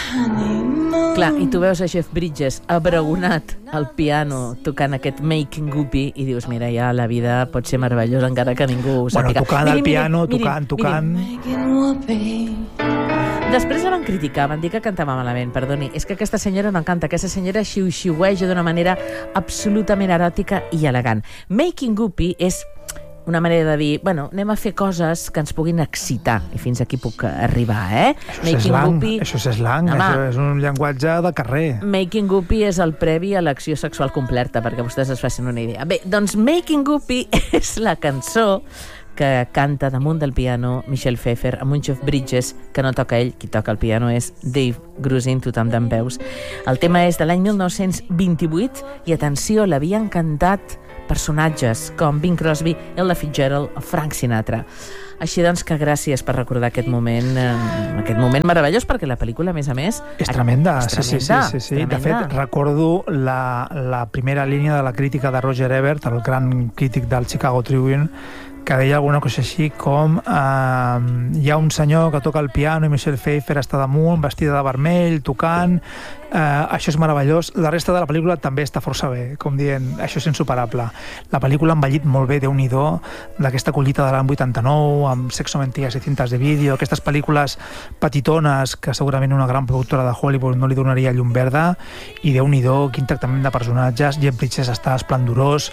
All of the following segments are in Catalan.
Clar, i tu veus a Jeff Bridges abraonat al piano tocant aquest Making Guppy i dius, mira, ja la vida pot ser meravellosa encara que ningú ho sàpiga. Tocant al piano, tocant... Després la van criticar, van dir que cantava malament, perdoni. És que aquesta senyora no canta, aquesta senyora xiu-xiueja d'una manera absolutament eròtica i elegant. Making Guppy és una manera de dir, bueno, anem a fer coses que ens puguin excitar, i fins aquí puc arribar, Això és slang, això és un llenguatge de carrer. Making Guppy és el previ a l'acció sexual completa, perquè vostès es facin una idea. Bé, doncs Making Guppy és la cançó que canta damunt del piano Michelle Pfeiffer amb un Jeff Bridges que no toca ell, qui toca el piano és Dave Grusin, tothom d'en veus. El tema és de l'any 1928 i, atenció, l'havien cantat personatges com Bing Crosby, Ella Fitzgerald o Frank Sinatra. Així doncs que gràcies per recordar aquest moment meravellós, perquè la pel·lícula, a més, és tremenda. Sí. De fet, recordo la primera línia de la crítica de Roger Ebert, el gran crític del Chicago Tribune, que deia alguna cosa així com hi ha un senyor que toca el piano i Michelle Pfeiffer està damunt, vestida de vermell, tocant, això és meravellós. La resta de la pel·lícula també està força bé, com dient, això és insuperable. La pel·lícula ha envellit molt bé, Déu-n'hi-do, d'aquesta collita de l'any 89, amb Sexo, Mentiras i Cintas de vídeo, aquestes pel·lícules petitones que segurament una gran productora de Hollywood no li donaria llum verda, i Déu-n'hi-do, quin tractament de personatges. Jeff Bridges està esplendorós,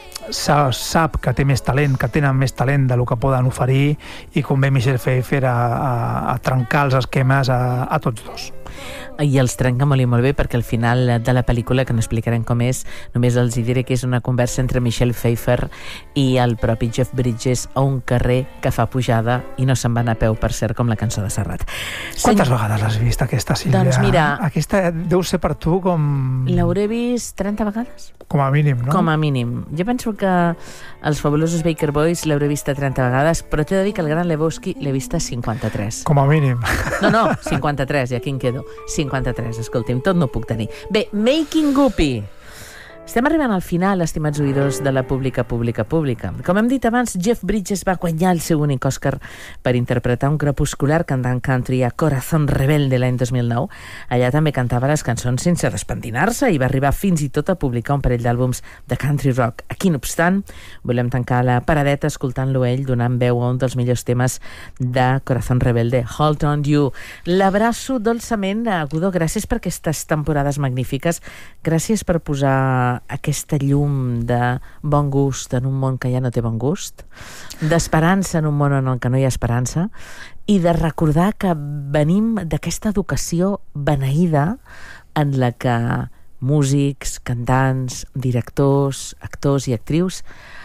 sap que té més talent, que tenen més talent del que poden oferir, i com ve Michelle Pfeiffer a trencar els esquemes a tots dos. I els trenca molt i molt bé, perquè al final de la pel·lícula, que no explicarem com és, només els diré que és una conversa entre Michelle Pfeiffer i el propi Jeff Bridges a un carrer que fa pujada i no se'n van a peu, per cert, com la cançó de Serrat. Quantes vegades l'has vist, aquesta, Sílvia? Doncs mira... Aquesta deu ser per tu com... L'hauré vist 30 vegades. Com a mínim, no? Com a mínim. Jo penso que els fabulosos Baker Boys l'hauré vista 30 vegades, però t'he de dir que el Gran Lebowski l'he vista 53. Com a mínim. No, 53, i aquí em quedo. 53, escolti'm, tot no puc tenir. Bé, Making Guppy. Estem arribant al final, estimats oïdors de la pública. Com hem dit abans, Jeff Bridges va guanyar el seu únic Òscar per interpretar un crepuscular cantant country a Corazón Rebelde l'any 2009. Allà també cantava les cançons sense despentinar-se i va arribar fins i tot a publicar un parell d'àlbums de country rock. Aquí, no obstant, volem tancar la paradeta escoltant-lo ell, donant veu a un dels millors temes de Corazón Rebelde, Hold On You. L'abraço dolçament, Godó, gràcies per aquestes temporades magnífiques, gràcies per posar aquesta llum de bon gust en un món que ja no té bon gust, d'esperança en un món en el que no hi ha esperança, i de recordar que venim d'aquesta educació beneïda en la que músics, cantants, directors, actors i actrius,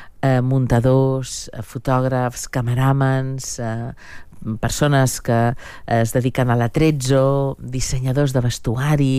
muntadors, fotògrafs, cameràmens, persones que es dediquen a l'atrezzo, dissenyadors de vestuari,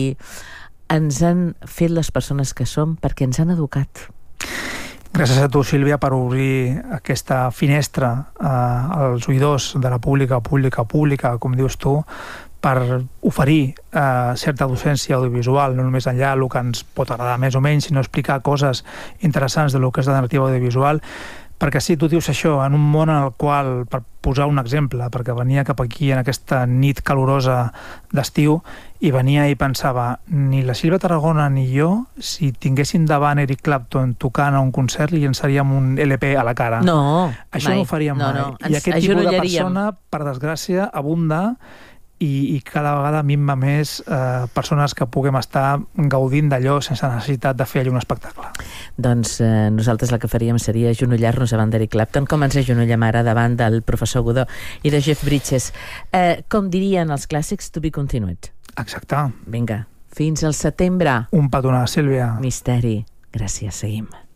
ens han fet les persones que som perquè ens han educat. Gràcies a tu, Sílvia, per obrir aquesta finestra als oïdors de la pública, com dius tu, per oferir certa docència audiovisual, no només enllà el que ens pot agradar més o menys, sinó explicar coses interessants de lo que és la narrativa audiovisual. Perquè sí, tu dius això, en un món en el qual, per posar un exemple, perquè venia cap aquí en aquesta nit calorosa d'estiu i venia i pensava, ni la Sílvia Tarragona ni jo, si tinguéssim davant Eric Clapton tocant a un concert, li llançaríem un LP a la cara. No, això mai. No ho faríem mai. No. I aquest tipus de persona, per desgràcia, abunda, i cada vegada minva més persones que puguem estar gaudint d'allò sense necessitat de fer allò un espectacle. Doncs nosaltres el que faríem seria agenollar-nos davant d'Eric Clapton, com ens agenollem ara davant del professor Godó i de Jeff Bridges. Com dirien els clàssics, to be continued. Exacte. Vinga, fins al setembre. Un petó, Sílvia. Misteri. Gràcies, seguim.